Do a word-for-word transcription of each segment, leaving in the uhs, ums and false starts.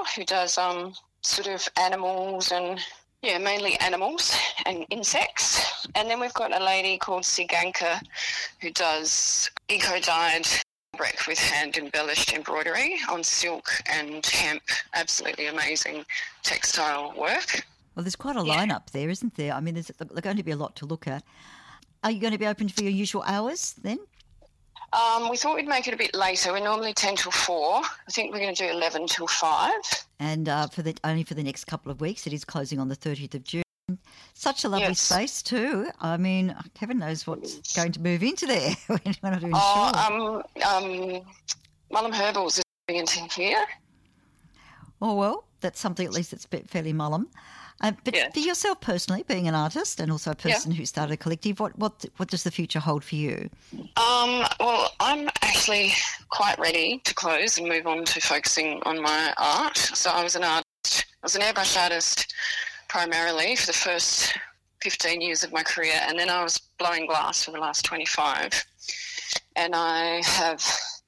who does um, sort of animals and, yeah, mainly animals and insects. And then we've got a lady called Siganka who does eco-dyed fabric with hand-embellished embroidery on silk and hemp. Absolutely amazing textile work. Well, there's quite a Yeah. lineup there, isn't there? I mean, there's, there's going to be a lot to look at. Are you going to be open for your usual hours then? Um, we thought we'd make it a bit later. We're normally ten till four. I think we're going to do eleven till five. And uh, for the, only for the next couple of weeks. It is closing on the thirtieth of June. Such a lovely Yes. space too. I mean, heaven knows what's going to move into there. We're not even Oh, sure. um, um, Mullum Herbals is moving into here. Oh, well, that's something at least that's a bit fairly mullum. Uh, but Yeah. for yourself personally, being an artist and also a person who started a collective, what, what what does the future hold for you? Um, well, I'm actually quite ready to close and move on to focusing on my art. So I was an artist, I was an airbrush artist primarily for the first fifteen years of my career, and then I was blowing glass for the last twenty-five. And I have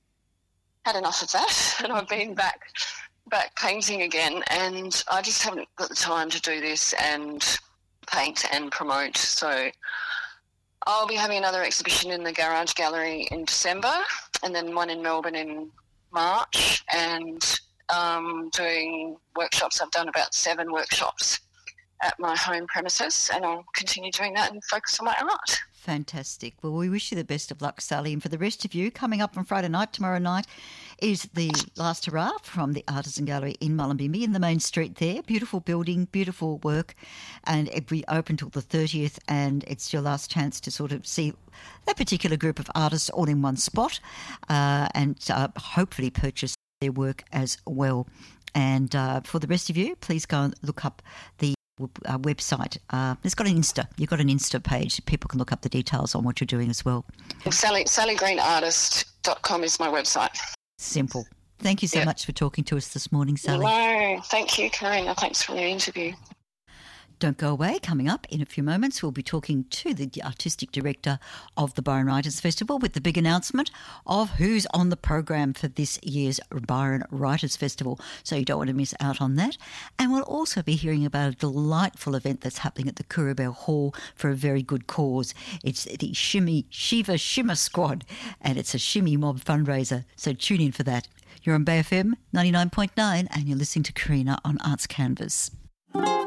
had enough of that, and I've been back back painting again, and I just haven't got the time to do this and paint and promote. So I'll be having another exhibition in the Garage Gallery in December, and then one in Melbourne in March, and um, doing workshops. I've done about seven workshops at my home premises, and I'll continue doing that and focus on my art. Fantastic. Well, we wish you the best of luck, Sally. And for the rest of you, coming up on Friday night, tomorrow night, is the last hurrah from the Artisan Gallery in Mullumbimby in the main street there. Beautiful building, beautiful work, and it will be open till the thirtieth, and it's your last chance to sort of see that particular group of artists all in one spot uh, and uh, hopefully purchase their work as well. And uh, for the rest of you, please go and look up the uh, website. Uh, it's got an Insta. You've got an Insta page. People can look up the details on what you're doing as well. Sally, sally green artist dot com is my website. Simple. Thank you so Yeah. much for talking to us this morning, Sally. No, thank you, Karina. Thanks for the interview. Don't go away. Coming up in a few moments, we'll be talking to the artistic director of the Byron Writers Festival with the big announcement of who's on the program for this year's Byron Writers Festival. So you don't want to miss out on that. And we'll also be hearing about a delightful event that's happening at the Kurubel Hall for a very good cause. It's the Shimmy Shiva Shimmer Squad, and it's a Shimmy Mob fundraiser. So tune in for that. You're on Bay F M ninety-nine point nine, and you're listening to Karina on Arts Canvas.